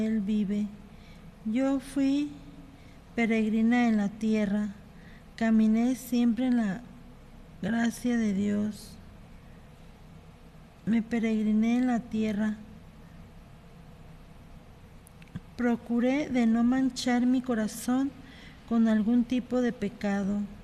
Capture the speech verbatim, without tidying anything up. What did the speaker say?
Él vive. Yo fui peregrina en la tierra, caminé siempre en la gracia de Dios. Me peregriné en la tierra, procuré de no manchar mi corazón con algún tipo de pecado.